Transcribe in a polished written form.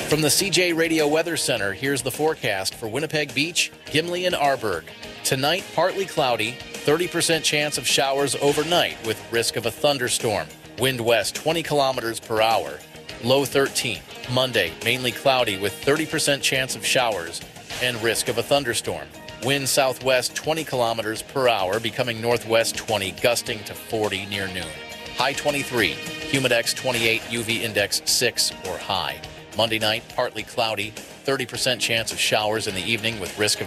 From the CJ Radio Weather Center, here's the forecast for Winnipeg Beach, Gimli, and Arborg. Tonight, partly cloudy, 30% chance of showers overnight with risk of a thunderstorm. Wind west 20 kilometers per hour. Low 13. Monday, mainly cloudy with 30% chance of showers and risk of a thunderstorm. Wind southwest 20 kilometers per hour, becoming northwest 20, gusting to 40 near noon. High 23. Humidex 28, UV index 6 or high. Monday night, partly cloudy, 30% chance of showers in the evening with risk of